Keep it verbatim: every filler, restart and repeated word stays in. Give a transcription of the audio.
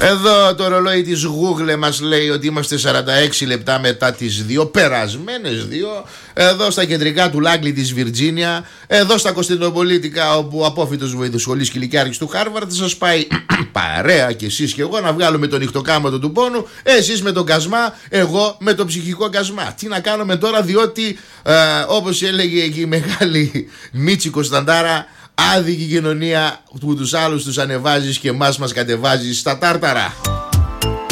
Εδώ το ρολόι της Google μας λέει ότι είμαστε σαράντα έξι λεπτά μετά τις δύο, περασμένες δύο. Εδώ στα κεντρικά του Λάγκλι της Βιρτζίνια, εδώ στα Κωνσταντινοπολίτικα, όπου ο απόφοιτος βοηθοσχολής Κιλικιάρχης του Χάρβαρντ σας πάει παρέα κι εσείς και εγώ να βγάλουμε τον νυχτοκάματο του πόνου. Εσείς με τον κασμά, εγώ με το ψυχικό κασμά. Τι να κάνουμε τώρα, διότι ε, όπως έλεγε και η μεγάλη Μίτσι Κωνσταντάρα, άδικη κοινωνία που τους άλλους τους ανεβάζεις και εμάς μας κατεβάζεις στα τάρταρα.